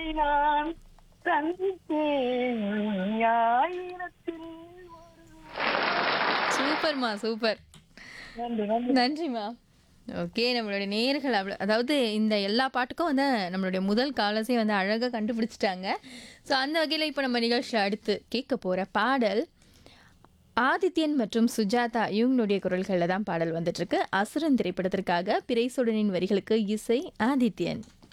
நான் சந்தித்தேன் ஆயிரத்தில். சூப்பர்மா, சூப்பர். நன்றி நன்றி. நன்றிம்மா. ஓகே. நம்மளுடைய நேயர்கள் அதாவது இந்த எல்லா பாட்டுக்கும் வந்து நம்மளுடைய முதல் காலர்ஸே வந்து அழகா கண்டுபிடிச்சிட்டாங்க. ஸோ அந்த வகையில இப்ப நம்ம நிகழ்ச்சியில அடுத்து கேட்க போற பாடல் ஆதித்யன் மற்றும் சுஜாதா இவங்களுடைய குரல்கள்ல தான் பாடல் வந்துட்டு இருக்கு. அசுரன் திரைப்படத்திற்காக பிறைசுடனின் வரிகளுக்கு இசை ஆதித்யன்.